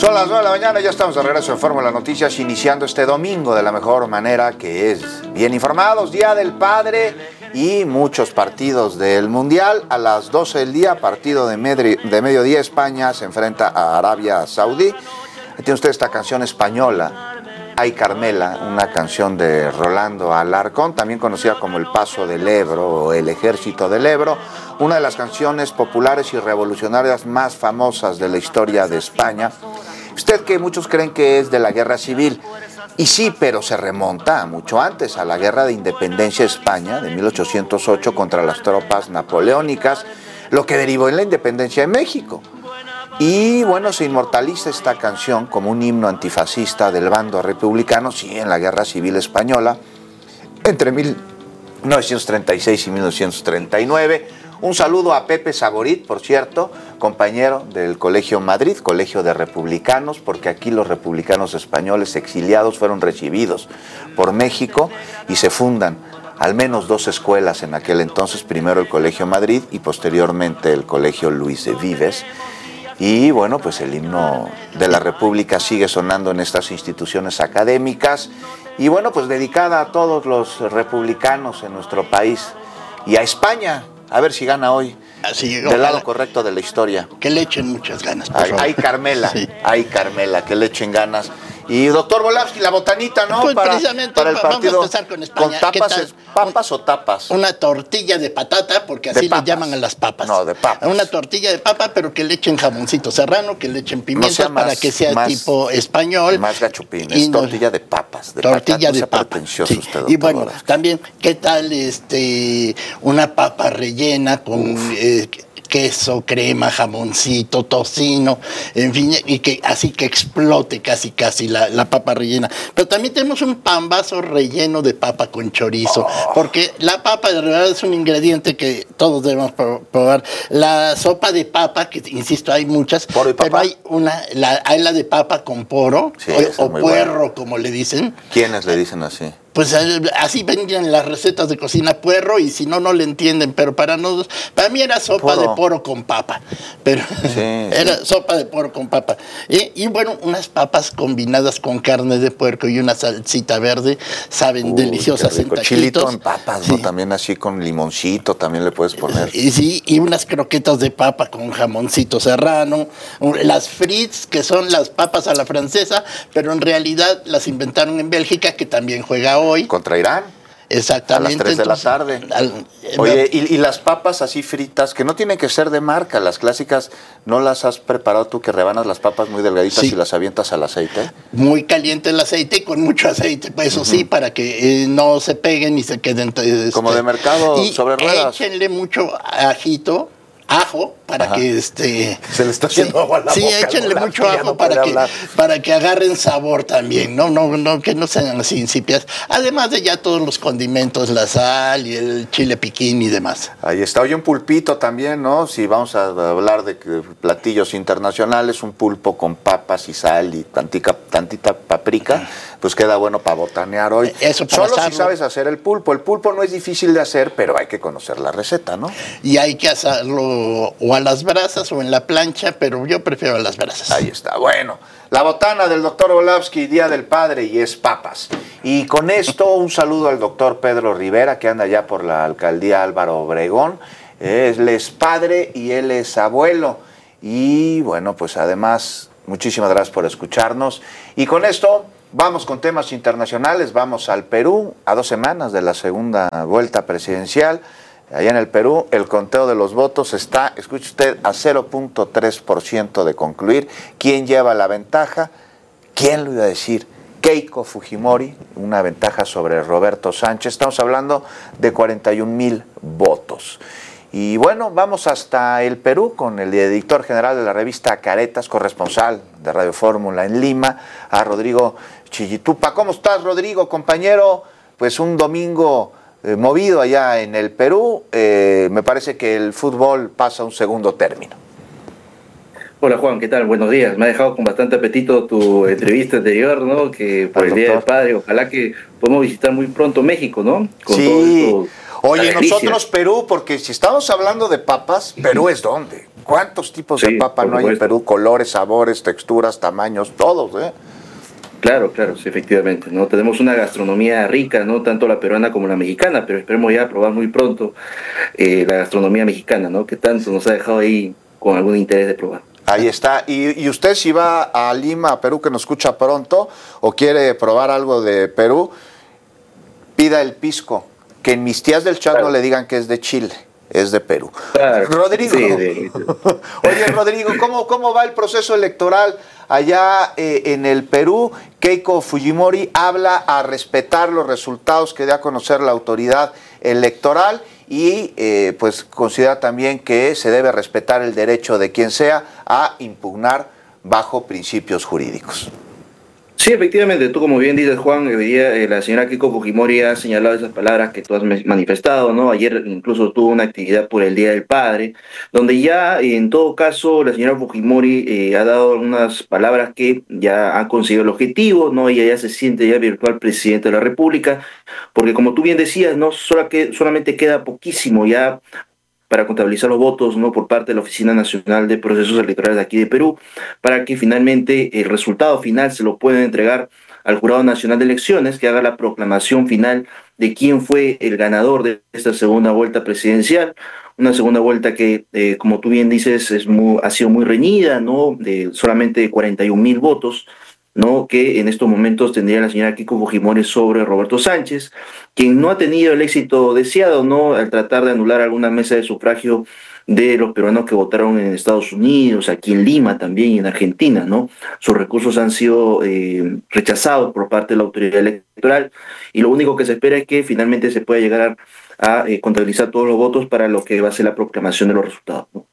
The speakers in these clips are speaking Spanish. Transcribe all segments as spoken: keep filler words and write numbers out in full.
Son las nueve de la mañana, ya estamos de regreso en Fórmula Noticias, iniciando este domingo de la mejor manera, que es bien informados. Día del Padre y muchos partidos del Mundial. A las doce del día, partido de, medri, de mediodía, España se enfrenta a Arabia Saudí. Ahí tiene usted esta canción española, Ay Carmela, una canción de Rolando Alarcón, también conocida como El Paso del Ebro o El Ejército del Ebro, una de las canciones populares y revolucionarias más famosas de la historia de España. Usted que muchos creen que es de la Guerra Civil, y sí, pero se remonta mucho antes, a la Guerra de Independencia de España de mil ochocientos ocho contra las tropas napoleónicas, lo que derivó en la independencia de México. Y bueno, se inmortaliza esta canción como un himno antifascista del bando republicano, sí, en la Guerra Civil Española, entre mil novecientos treinta y seis y mil novecientos treinta y nueve. Un saludo a Pepe Saborit, por cierto, compañero del Colegio Madrid, Colegio de Republicanos, porque aquí los republicanos españoles exiliados fueron recibidos por México y se fundan al menos dos escuelas en aquel entonces, primero el Colegio Madrid y posteriormente el Colegio Luis de Vives. Y bueno, pues el himno de la República sigue sonando en estas instituciones académicas y bueno, pues dedicada a todos los republicanos en nuestro país y a España. A ver si gana hoy, Así, del lado correcto de la historia. Que le echen muchas ganas, por Ay, favor. ay, Carmela, Sí. ay, Carmela, que le echen ganas. Y doctor Volavsky, la botanita, ¿no? Pues para, precisamente para el vamos partido. a empezar con España. ¿Con ¿Qué tapas, tal? es, papas o tapas? Una tortilla de patata, porque así De le papas. llaman a las papas. No, de papas. Una tortilla de papa, pero que le echen jamoncito serrano, que le echen pimientos sea más- para que sea más- tipo español. Más gachupín, Y es no- tortilla de papas. De tortilla patata, no de sea papa. pretencioso Sí. usted, Y doctor bueno, Volavsky. también, ¿qué tal este una papa rellena con eh, queso, crema, jamoncito, tocino, en fin, y que así que explote casi casi la, la papa rellena? Pero también tenemos un pambazo relleno de papa con chorizo, Oh. porque la papa de verdad es un ingrediente que todos debemos pro- probar. La sopa de papa, que insisto, hay muchas, ¿Poro y papa? pero hay una, la, hay la de papa con poro, Sí, esa es o, o muy puerro, buena. como le dicen. ¿Quiénes le dicen así? Pues eh, así vendían las recetas de cocina puerro, y si no, no le entienden, pero para nosotros, para mí era sopa Poro. de poro con papa, pero Sí, era sí. sopa de poro con papa. Y, y bueno, unas papas combinadas con carne de puerco y una salsita verde, saben, Uy, deliciosas qué en rico. taquitos. Chilito en papas, ¿no? Sí. También así con limoncito, también le puedes poner. Y sí, y unas croquetas de papa con jamoncito serrano, las frites, que son las papas a la francesa, pero en realidad las inventaron en Bélgica, que también juega hoy. Contra Irán. Exactamente. A las tres de la entonces, tarde. al- Oye, y, y las papas así fritas, que no tienen que ser de marca, las clásicas, ¿no las has preparado tú, que rebanas las papas muy delgaditas Sí. y las avientas al aceite? muy caliente el aceite, con mucho aceite, pues eso sí, para que eh, no se peguen y se queden. este, Como de mercado y sobre ruedas. Échenle mucho ajito, ajo, para Ajá. que este. Se le está sí, haciendo agua a la sí, boca, échenle Volavsky, mucho ya ajo no para puede que, hablar. para que agarren sabor también, ¿no? No, no, que no sean así insípidas. Además de ya todos los condimentos, la sal y el chile piquín y demás. Ahí está. Oye, un pulpito también, ¿no? Si vamos a hablar de que- platillos internacionales, un pulpo con papas y sal y tantica, tantita paprika, pues queda bueno para botanear hoy. Eso para Solo si asarlo. sabes hacer el pulpo. El pulpo no es difícil de hacer, pero hay que conocer la receta, ¿no? Y hay que hacerlo o a las brasas o en la plancha, pero yo prefiero a las brasas. Ahí está. Bueno, la botana del doctor Volavsky, Día del Padre, y es papas. Y con esto, un saludo al doctor Pedro Rivera, que anda ya por la alcaldía Álvaro Obregón. Él es padre y él es abuelo. Y bueno, pues además, muchísimas gracias por escucharnos. Y con esto, vamos con temas internacionales. Vamos al Perú, a dos semanas de la segunda vuelta presidencial. Allá en el Perú, el conteo de los votos está, escuche usted, a cero punto tres por ciento de concluir. ¿Quién lleva la ventaja? ¿Quién lo iba a decir? Keiko Fujimori, una ventaja sobre Roberto Sánchez. Estamos hablando de cuarenta y un mil votos. Y bueno, vamos hasta el Perú con el editor general de la revista Caretas, corresponsal de Radio Fórmula en Lima, a Rodrigo Chillitupa. ¿Cómo estás, Rodrigo, compañero? Pues un domingo eh, movido allá en el Perú. Eh, me parece que el fútbol pasa a un segundo término. Hola Juan, ¿qué tal? Buenos días. Me ha dejado con bastante apetito tu entrevista anterior, ¿no? Que por Al el Día del doctor. Padre, ojalá que podamos visitar muy pronto México, ¿no? Con Sí. todo esto, Oye, la delicia. nosotros Perú, porque si estamos hablando de papas, Perú es dónde. ¿Cuántos tipos Sí, de papa por no hay en supuesto. Perú? Colores, sabores, texturas, tamaños, todos, ¿eh? Claro, claro, sí, efectivamente, ¿no? Tenemos una gastronomía rica, ¿no? Tanto la peruana como la mexicana, pero esperemos ya probar muy pronto eh, la gastronomía mexicana, ¿no? Que tanto nos ha dejado ahí con algún interés de probar. Ahí está. Y, y usted si va a Lima, a Perú, que nos escucha pronto, o quiere probar algo de Perú, pida el pisco. Que en mis tías del chat no Claro, le digan que es de Chile, es de Perú. claro, Rodrigo, sí, de, oye Rodrigo, ¿cómo, cómo va el proceso electoral allá eh, en el Perú? Keiko Fujimori habla a respetar los resultados que dé a conocer la autoridad electoral y eh, pues considera también que se debe respetar el derecho de quien sea a impugnar bajo principios jurídicos. Sí, efectivamente, tú como bien dices, Juan, hoy día eh, la señora Keiko Fujimori ha señalado esas palabras que tú has me- manifestado, ¿no? Ayer incluso tuvo una actividad por el Día del Padre, donde ya eh, en todo caso la señora Fujimori eh, ha dado algunas palabras que ya han conseguido el objetivo, ¿no? Ella ya se siente ya virtual presidente de la República, porque como tú bien decías, ¿no? Sola que, solamente queda poquísimo ya para contabilizar los votos, ¿no? Por parte de la Oficina Nacional de Procesos Electorales de aquí de Perú, para que finalmente el resultado final se lo puedan entregar al Jurado Nacional de Elecciones, que haga la proclamación final de quién fue el ganador de esta segunda vuelta presidencial. Una segunda vuelta que, eh, como tú bien dices, es muy, ha sido muy reñida, ¿no? De solamente cuarenta y un mil votos, ¿no? Que en estos momentos tendría la señora Keiko Fujimori sobre Roberto Sánchez, quien no ha tenido el éxito deseado, ¿no? Al tratar de anular alguna mesa de sufragio de los peruanos que votaron en Estados Unidos, aquí en Lima también y en Argentina, ¿no? Sus recursos han sido eh, rechazados por parte de la autoridad electoral y lo único que se espera es que finalmente se pueda llegar a, a eh, contabilizar todos los votos para lo que va a ser la proclamación de los resultados, ¿no?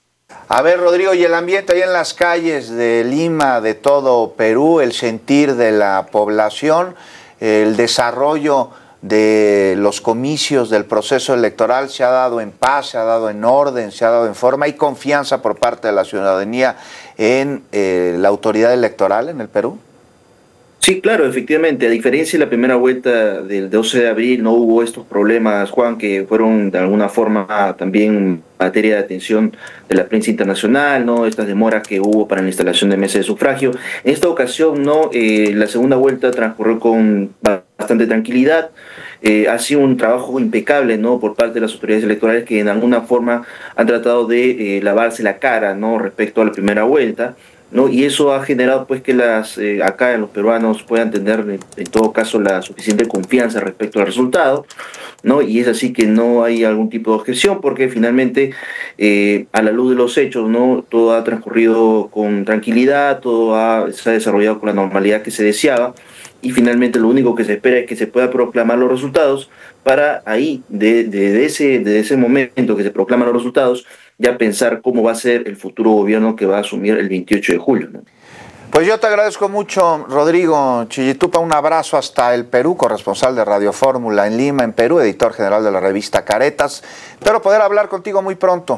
A ver, Rodrigo, y el ambiente ahí en las calles de Lima, de todo Perú, el sentir de la población, el desarrollo de los comicios del proceso electoral se ha dado en paz, se ha dado en orden, se ha dado en forma. ¿Hay confianza por parte de la ciudadanía en eh, la autoridad electoral en el Perú? Sí, claro, efectivamente. A diferencia de la primera vuelta del doce de abril, no hubo estos problemas, Juan, que fueron de alguna forma también materia de atención de la prensa internacional, ¿no? Estas demoras que hubo para la instalación de mesas de sufragio. En esta ocasión, ¿no? Eh, la segunda vuelta transcurrió con bastante tranquilidad. Eh, ha sido un trabajo impecable, ¿no? Por parte de las autoridades electorales que en alguna forma han tratado de eh, lavarse la cara, ¿no? Respecto a la primera vuelta, ¿no? Y eso ha generado pues que las eh, acá los peruanos puedan tener en, en todo caso la suficiente confianza respecto al resultado, ¿no? Y es así que no hay algún tipo de objeción porque finalmente eh, a la luz de los hechos, ¿no? Todo ha transcurrido con tranquilidad, todo ha, se ha desarrollado con la normalidad que se deseaba y finalmente lo único que se espera es que se pueda proclamar los resultados para ahí, de, de, de ese, de ese momento que se proclaman los resultados, ya pensar cómo va a ser el futuro gobierno que va a asumir el veintiocho de julio, ¿no? Pues yo te agradezco mucho, Rodrigo Chillitupa, un abrazo hasta el Perú, corresponsal de Radio Fórmula en Lima, en Perú, editor general de la revista Caretas. Espero poder hablar contigo muy pronto.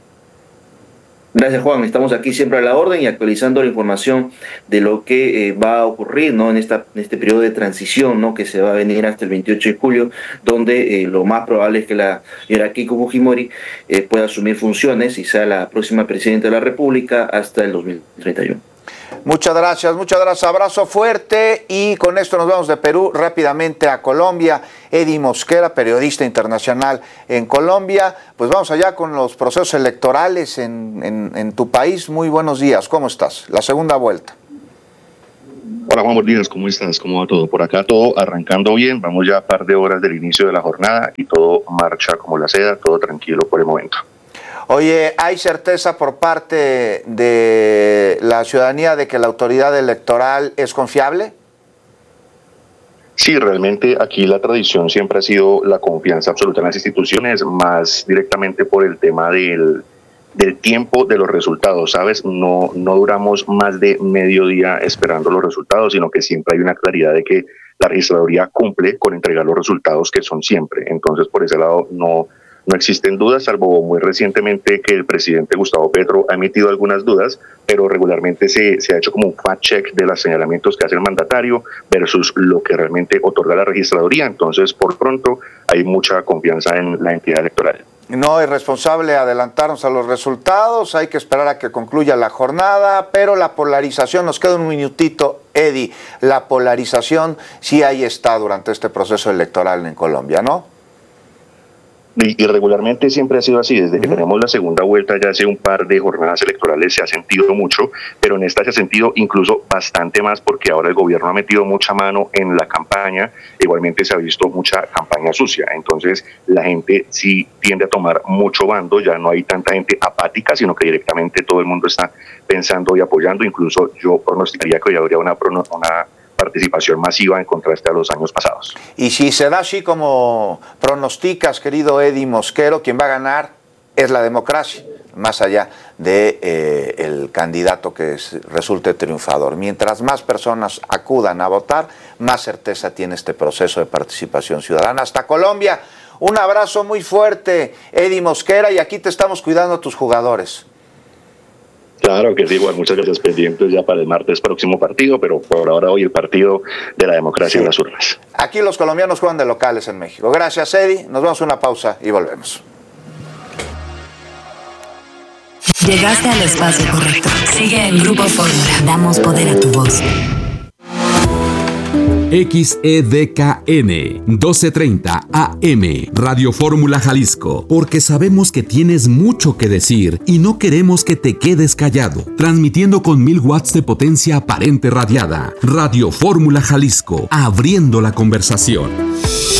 Gracias, Juan. Estamos aquí siempre a la orden y actualizando la información de lo que eh, va a ocurrir, ¿no? En, esta, en este periodo de transición, ¿no? Que se va a venir hasta el veintiocho de julio, donde eh, lo más probable es que la señora Keiko Fujimori eh, pueda asumir funciones y sea la próxima presidenta de la República hasta el dos mil treinta y uno. Muchas gracias, muchas gracias. Abrazo fuerte y con esto nos vamos de Perú rápidamente a Colombia. Eddie Mosquera, periodista internacional en Colombia. Pues vamos allá con los procesos electorales en, en, en tu país. Muy buenos días, ¿cómo estás? La segunda vuelta. Hola Juan, buenos días, ¿cómo estás? ¿Cómo va todo? Por acá todo arrancando bien, vamos ya a par de horas del inicio de la jornada y todo marcha como la seda, todo tranquilo por el momento. Oye, ¿hay certeza por parte de la ciudadanía de que la autoridad electoral es confiable? Sí, realmente aquí la tradición siempre ha sido la confianza absoluta en las instituciones, más directamente por el tema del, del tiempo de los resultados, ¿sabes? No, no duramos más de medio día esperando los resultados, sino que siempre hay una claridad de que la registraduría cumple con entregar los resultados que son siempre. Entonces, por ese lado, no... No existen dudas, salvo muy recientemente que el presidente Gustavo Petro ha emitido algunas dudas, pero regularmente se, se ha hecho como un fact-check de los señalamientos que hace el mandatario versus lo que realmente otorga la registraduría. Entonces, por pronto, hay mucha confianza en la entidad electoral. no es responsable adelantarnos a los resultados, hay que esperar a que concluya la jornada, pero la polarización, nos queda un minutito, Eddie, la polarización sí ahí está durante este proceso electoral en Colombia, ¿no? Y, y regularmente siempre ha sido así, desde que uh-huh. tenemos la segunda vuelta ya hace un par de jornadas electorales se ha sentido mucho, pero en esta se ha sentido incluso bastante más porque ahora el gobierno ha metido mucha mano en la campaña, igualmente se ha visto mucha campaña sucia, entonces la gente sí tiende a tomar mucho bando, ya no hay tanta gente apática, sino que directamente todo el mundo está pensando y apoyando, incluso yo pronosticaría que hoy habría una, una participación masiva en contraste a los años pasados. Y si se da así como pronosticas, querido Eddie Mosquero, quien va a ganar es la democracia, más allá de eh, el candidato que es, resulte triunfador. Mientras más personas acudan a votar, más certeza tiene este proceso de participación ciudadana. Hasta Colombia, un abrazo muy fuerte, Eddie Mosquera, y aquí te estamos cuidando a tus jugadores. Claro que sí, bueno, muchas gracias, pendientes ya para el martes próximo partido, pero por ahora hoy el partido de la democracia sí. en las urnas. Aquí los colombianos juegan de locales en México. Gracias, Eddie. Nos vamos a una pausa y volvemos. Llegaste al espacio correcto. Sigue en Grupo Fórmula. Damos poder a tu voz. X E D K N doce treinta A M Radio Fórmula Jalisco, porque sabemos que tienes mucho que decir y no queremos que te quedes callado. Transmitiendo con mil watts de potencia aparente radiada. Radio Fórmula Jalisco, abriendo la conversación.